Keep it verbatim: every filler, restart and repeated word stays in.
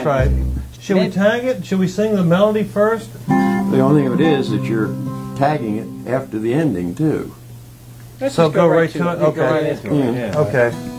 right. Should we Maybe- tag it? Should we sing the melody first? The only thing of it is that you're tagging it after the ending too. Let's So just go right to to it? Yeah, Go Okay. right into it. Yeah. Yeah. Okay.